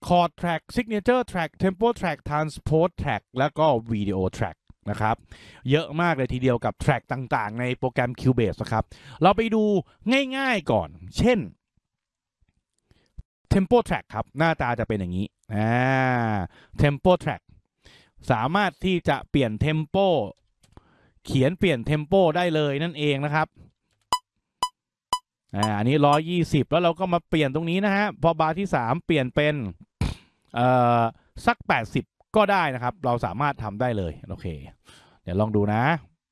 Chord Track Signature Track Tempo Track Transpose Track แล้วก็ Video Track นะครับเยอะมากเลยทีเดียวกับ track ต่างๆในโปรแกรม Cubase นะครับเราไปดูง่ายๆก่อนเช่น Tempo Track ครับหน้าตาจะเป็นอย่างนี้Tempo Track สามารถที่จะเปลี่ยน Tempo เขียนเปลี่ยน Tempo ได้เลยนั่นเองนะครับอันนี้120แล้วเราก็มาเปลี่ยนตรงนี้นะฮะพอบาร์ที่3เปลี่ยนเป็นสัก80ก็ได้นะครับเราสามารถทำได้เลยโอเคเดี๋ยวลองดูนะ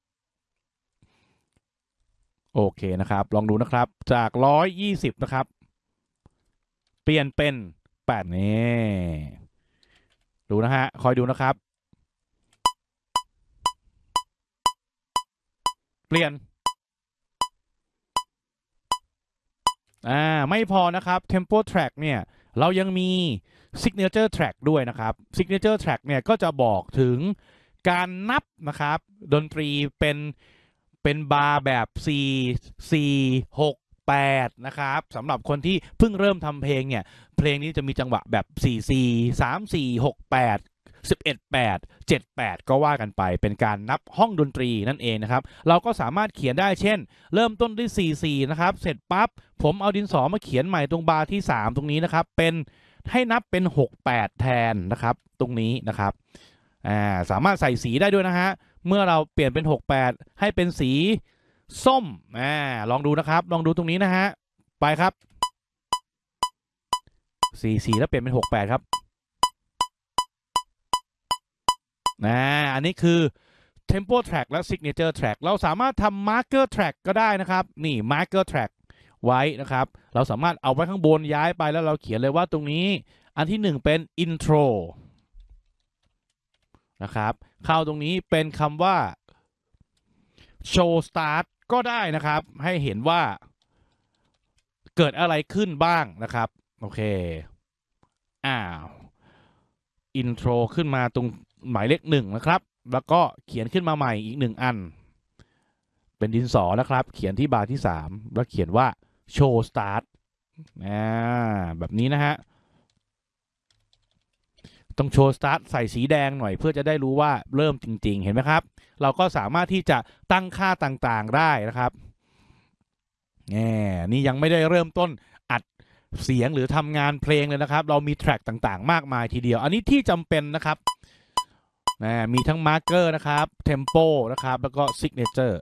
โอเคนะครับลองดูนะครับจาก120นะครับเปลี่ยนเป็น8นี่ดูนะฮะคอยดูนะครับเปลี่ยนไม่พอนะครับ Tempo Track เนี่ยเรายังมี Signature Track ด้วยนะครับ Signature Track เนี่ยก็จะบอกถึงการนับนะครับดนตรีเป็นบาร์แบบ 4 4 6 8นะครับสำหรับคนที่เพิ่งเริ่มทำเพลงเนี่ยเพลงนี้จะมีจังหวะแบบ4 4 3 4 6 8 11 8 7 8ก็ว่ากันไปเป็นการนับห้องดนตรีนั่นเองนะครับเราก็สามารถเขียนได้เช่นเริ่มต้นด้วย4 4นะครับเสร็จปั๊บผมเอาดินสอมาเขียนใหม่ตรงบาร์ที่3ตรงนี้นะครับเป็นให้นับเป็น6 8แทนนะครับตรงนี้นะครับสามารถใส่สีได้ด้วยนะฮะเมื่อเราเปลี่ยนเป็น6 8ให้เป็นสีส้มลองดูนะครับลองดูตรงนี้นะฮะไปครับ4 4แล้วเปลี่ยนเป็น6 8ครับอันนี้คือ Tempo Track และ Signature Track เราสามารถทำ Marker Track ก็ได้นะครับนี่ Marker Track ไว้นะครับเราสามารถเอาไว้ข้างบนย้ายไปแล้วเราเขียนเลยว่าตรงนี้อันที่1เป็น Intro นะครับเข้าตรงนี้เป็นคำว่า Show Start ก็ได้นะครับให้เห็นว่าเกิดอะไรขึ้นบ้างนะครับโอเคIntro ขึ้นมาตรงหมายเลข1นะครับแล้วก็เขียนขึ้นมาใหม่อีก1อันเป็นดินสอนะครับเขียนที่บาร์ที่3แล้วเขียนว่า Show Start แบบนี้นะฮะต้องโชว์ Start ใส่สีแดงหน่อยเพื่อจะได้รู้ว่าเริ่มจริงๆเห็นไหมครับเราก็สามารถที่จะตั้งค่าต่างๆได้นะครับนี่ยังไม่ได้เริ่มต้นอัดเสียงหรือทำงานเพลงเลยนะครับเรามีแทร็กต่างๆมากมายทีเดียวอันนี้ที่จำเป็นนะครับมีทั้งมาร์เกอร์นะครับเทมโปนะครับแล้วก็ซิกเนเจอร์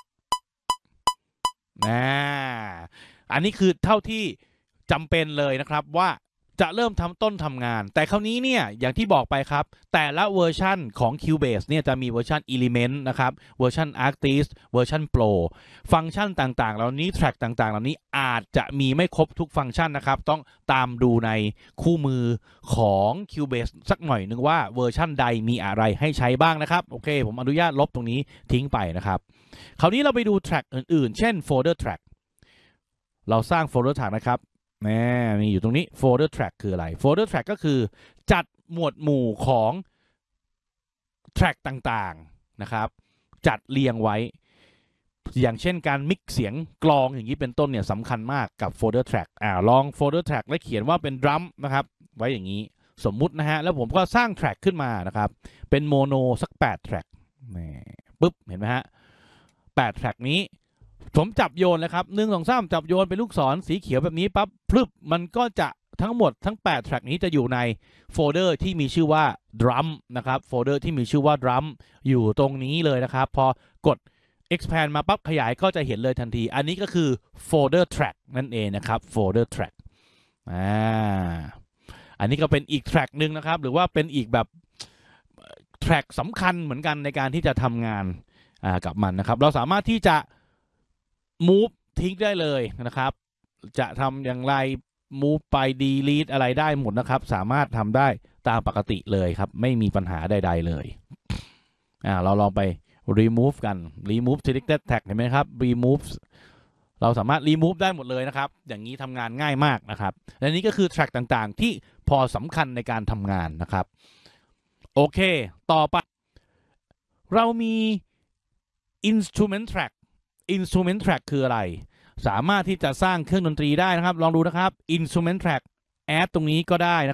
อันนี้คือเท่าที่จำเป็นเลยนะครับว่าจะเริ่มทำงานแต่คราวนี้เนี่ยอย่างที่บอกไปครับแต่ละเวอร์ชันของ Cubase เนี่ยจะมีเวอร์ชัน Element นะครับเวอร์ชัน Artist เวอร์ชัน Pro ฟังก์ชันต่างๆเหล่านี้แทร็กต่างๆเหล่านี้อาจจะมีไม่ครบทุกฟังก์ชันนะครับต้องตามดูในคู่มือของ Cubase สักหน่อยนึงว่าเวอร์ชันใดมีอะไรให้ใช้บ้างนะครับโอเคผมอนุญาตลบตรงนี้ทิ้งไปนะครับคราวนี้เราไปดูแทร็กอื่นๆเช่น Folder Track เราสร้าง Folder Track นะครับมีอยู่ตรงนี้ folder track คืออะไร folder track ก็คือจัดหมวดหมู่ของ track ต่างๆนะครับจัดเรียงไว้อย่างเช่นการมิกเสียงกลองอย่างนี้เป็นต้นเนี่ยสำคัญมากกับ folder track ลอง folder track และเขียนว่าเป็น drum นะครับไว้อย่างนี้สมมุตินะฮะแล้วผมก็สร้าง track ขึ้นมานะครับเป็นโมโนสัก8 track ปุ๊บเห็นไหมฮะ8 track นี้ผมจับโยนเลยครับ1 2 3จับโยนเป็นลูกศรสีเขียวแบบนี้ปั๊บพลึบมันก็จะทั้งหมดทั้ง8 track นี้จะอยู่ในโฟลเดอร์ที่มีชื่อว่า drum นะครับโฟลเดอร์ที่มีชื่อว่า drum อยู่ตรงนี้เลยนะครับพอกด expand มาปั๊บขยายก็จะเห็นเลยทันทีอันนี้ก็คือ folder track นั่นเองนะครับ folder track อันนี้ก็เป็นอีก track หนึ่งนะครับหรือว่าเป็นอีกแบบ track สำคัญเหมือนกันในการที่จะทำงานกับมันนะครับเราสามารถที่จะmove ทิ้งได้เลยนะครับจะทำอย่างไร move ไป delete อะไรได้หมดนะครับสามารถทำได้ตามปกติเลยครับไม่มีปัญหาใดๆเลยเราลองไป remove กัน remove selected tag เห็นไหมครับ remove เราสามารถ remove ได้หมดเลยนะครับอย่างนี้ทำงานง่ายมากนะครับและนี้ก็คือ track ต่างๆที่พอสำคัญในการทำงานนะครับโอเคต่อไปเรามี instrument track instrument track คืออะไรสามารถที่จะสร้างเครื่องดนตรีได้นะครับลองดูนะครับ instrument track add ตรงนี้ก็ได้นะ